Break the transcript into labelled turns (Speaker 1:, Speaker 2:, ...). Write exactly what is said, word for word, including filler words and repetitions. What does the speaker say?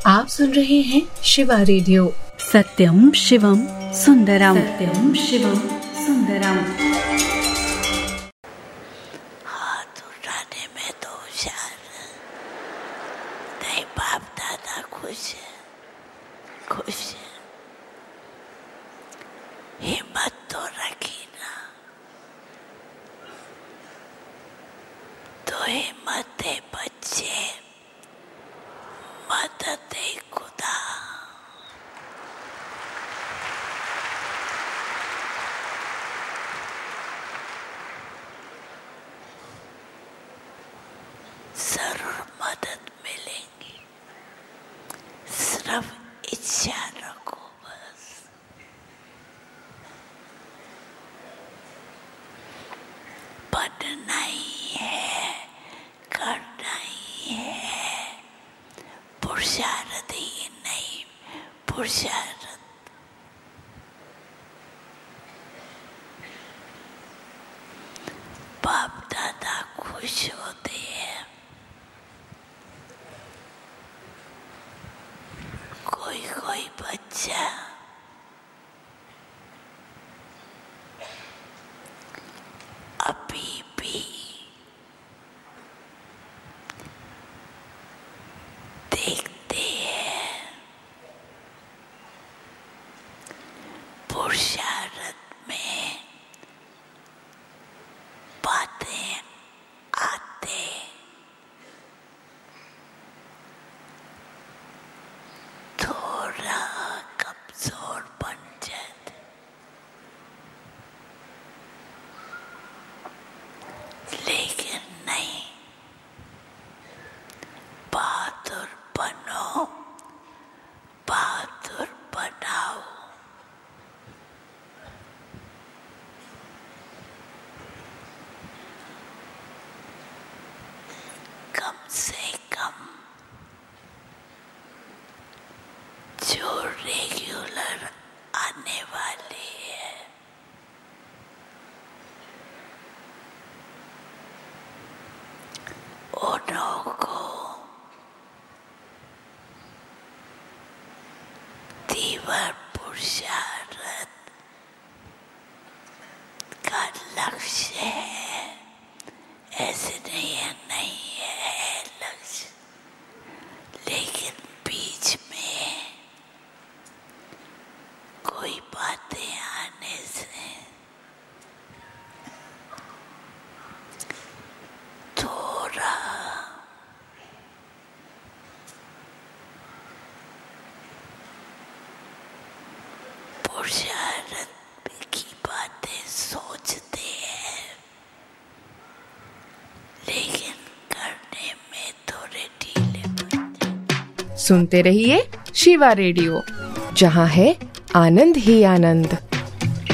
Speaker 1: आप सुन रहे हैं शिवा रेडियो।
Speaker 2: सत्यम शिवम सुंदरम, सत्यम शिवम सुंदरम।
Speaker 3: हाथ उठाने में तो होशियार नहीं, बाप दादा खुश है, खुश है। हिम्मत तो रखी ना, तो हिम्मत दे बच्चे, मदद दे खुदा। जरूर मदद मिलेगी, सिर्फ इच्छा रखो बस। पढ़ना ही है, करना ही है, पुरुषार्थ ही नहीं, पुरुषार्थ। बाप दादा खुश होते हैं, कोई कोई बच्चा अभी भी देखते हैं पुरुषार्थ में बातें आते, थोड़ा कमजोर बन जाते, लेकिन नहीं, बहादुर बनो, बहादुर बनाओ। कम से कम जो रेगुलर आने वाले हैं उन्हों को तीव्र पुरुषार्थ का लक्ष्य है। ऐसे नहीं है, नहीं है लक्ष्य, लेकिन बीच में कोई बातें आने से थोड़ा पुरुषार्थ की बातें सोचते हैं, लेकिन करने में थोड़े ढीले पड़ते।
Speaker 1: सुनते रहिए शिवा रेडियो, जहाँ है आनंद ही आनंद।